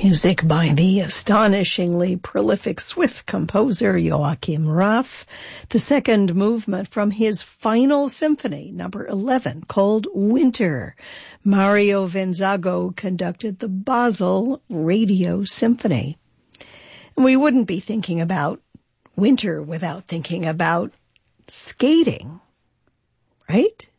Music by the astonishingly prolific Swiss composer Joachim Raff, the second movement from his final symphony, number 11, called Winter. Mario Venzago conducted the Basel Radio Symphony. And we wouldn't be thinking about winter without thinking about skating, right?